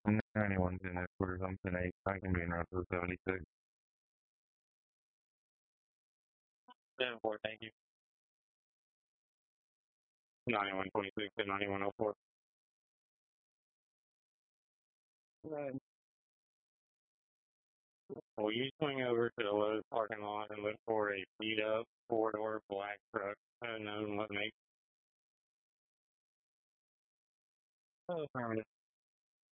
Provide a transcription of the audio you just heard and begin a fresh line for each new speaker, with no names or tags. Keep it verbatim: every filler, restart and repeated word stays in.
ninety-one's in this for something eight. I can be in Russell seventy-six. seven four, thank you. ninety-one twenty-six to ninety-one oh four. Right. Will you swing over to the Lowe's parking lot and look for a beat up four door black truck unknown what make? Oh, affirmative.